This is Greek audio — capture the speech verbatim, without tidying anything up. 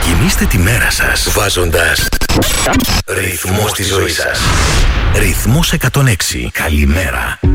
Ξεκινήστε τη μέρα σας βάζοντας ρυθμό στη ζωή σας. Ρυθμός εκατόν έξι. Καλημέρα.